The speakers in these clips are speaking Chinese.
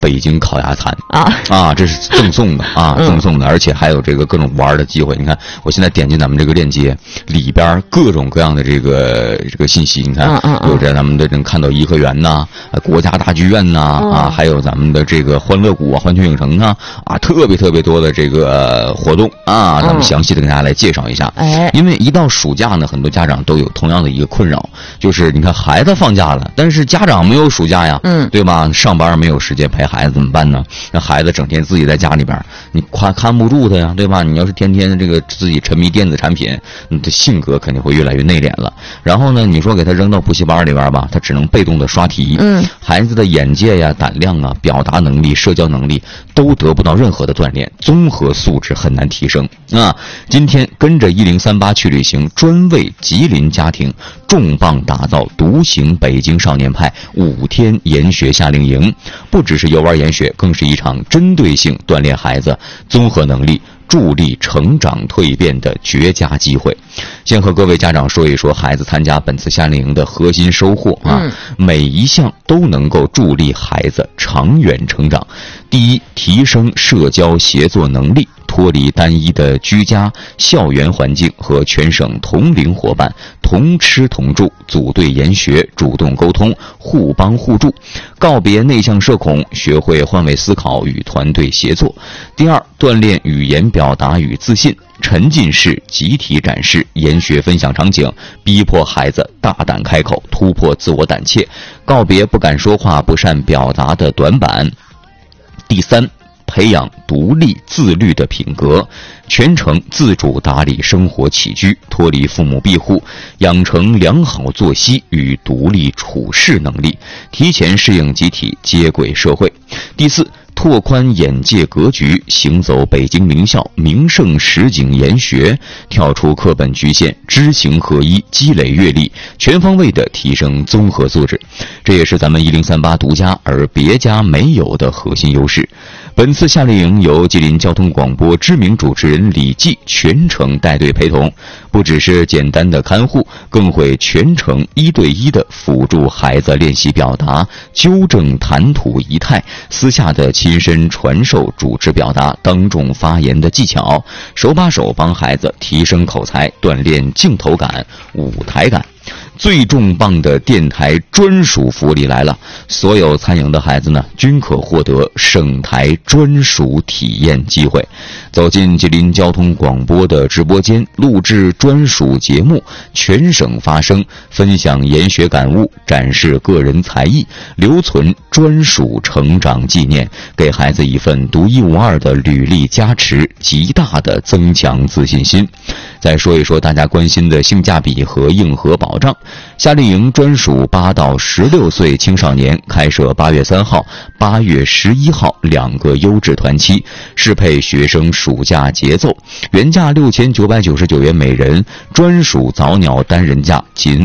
北京烤鸭餐这是赠送的赠送的，而且还有这个各种玩的机会。你看，我现在点进咱们这个链接，里边各种各样的这个信息，你看有着咱们的能看到颐和园呐，国家大剧院呐，还有咱们的这个欢乐谷环球影城特别多的这个活动咱们详细的跟大家来介绍一下。因为一到暑假呢，很多家长都有同样的一个困扰，就是你看孩子放假了，但是家长没有暑假呀，对吧？上班没有时间陪孩子怎么办呢？让孩子整天自己在家里边，你看不住他呀，对吧？你要是天天这个自己沉迷电子产品，你的性格肯定会越来越内敛了。然后呢，你说给他扔到补习班里边吧，他只能被动的刷题。孩子的眼界呀、胆量啊、表达能力、社交能力都得不到任何的锻炼，综合素质很难提升今天跟着1038去旅行，专为吉林家庭重磅打造独行北京少年派5天研学夏令营，不只是游玩研学，更是一场针对性锻炼孩子综合能力、助力成长蜕变的绝佳机会。先和各位家长说一说孩子参加本次夏令营的核心收获每一项都能够助力孩子长远成长。第一，提升社交协作能力，脱离单一的居家校园环境，和全省同龄伙伴同吃同住，组队研学，主动沟通，互帮互助，告别内向社恐，学会换位思考与团队协作。第二，锻炼语言表达与自信，沉浸式集体展示，研学分享场景，逼迫孩子大胆开口，突破自我胆怯，告别不敢说话、不善表达的短板。第三，培养独立自律的品格，全程自主打理生活起居，脱离父母庇护，养成良好作息与独立处事能力，提前适应集体，接轨社会。第四，拓宽眼界格局，行走北京名校名胜实景研学，跳出课本局限，知行合一，积累阅历，全方位的提升综合素质。这也是咱们1038独家而别家没有的核心优势。本次夏令营由吉林交通广播知名主持人李记全程带队陪同，不只是简单的看护，更会全程1对1的辅助孩子练习表达，纠正谈吐仪态，私下的亲身传授主持表达、当众发言的技巧，手把手帮孩子提升口才，锻炼镜头感、舞台感。最重磅的电台专属福利来了，所有参营的孩子呢，均可获得省台专属体验机会。走进吉林交通广播的直播间，录制专属节目，全省发声，分享研学感悟，展示个人才艺，留存专属成长纪念，给孩子一份独一无二的履历加持，极大的增强自信心。再说一说大家关心的性价比和硬核保障。夏令营专属8到16岁青少年，开设8月3号、8月11号2个优质团期，适配学生暑假节奏。原价6999元每人，专属早鸟单人价仅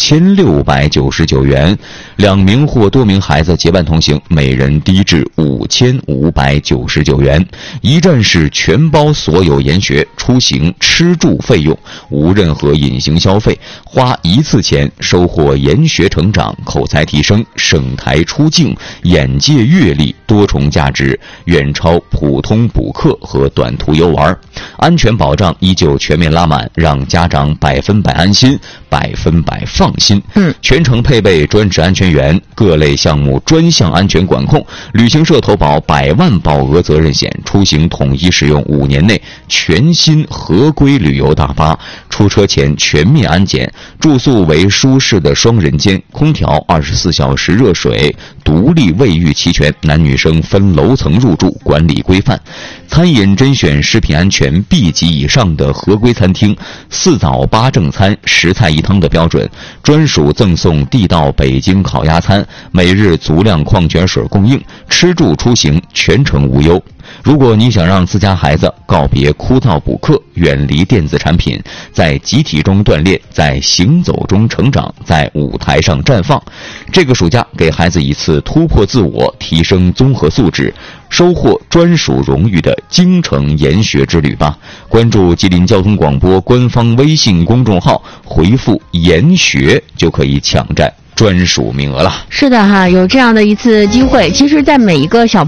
5699元。2名或多名孩子结伴同行，每人低至5599元。一站式全包所有研学、出行、吃住费用，无任何隐形消费，花一次钱收获研学成长、口才提升、省台出境、眼界阅历多重价值，远超普通补课和短途游玩。安全保障依旧全面拉满，让家长100%安心，100%放心。全程配备专职安全员，各类项目专项安全管控，旅行社投保100万保额责任险，出行统一使用5年内全新合规旅游大巴，出车前全面安检，住宿为舒适的双人间，空调24小时热水，独立卫浴齐全，男女生分楼层入住，管理规范。餐饮甄选食品安全 B 级以上的合规餐厅，4早8正餐10菜1汤的标准，专属赠送地道北京烤鸭餐，每日足量矿泉水供应，吃住出行全程无忧。如果你想让自家孩子告别枯燥补课，远离电子产品，在集体中锻炼，在行走中成长，在舞台上绽放，这个暑假给孩子一次突破自我、提升综合素质、收获专属荣誉的京城研学之旅吧。关注吉林交通广播官方微信公众号，回复研学就可以抢占专属名额了。 是的哈，有这样的一次机会，其实在每一个小朋友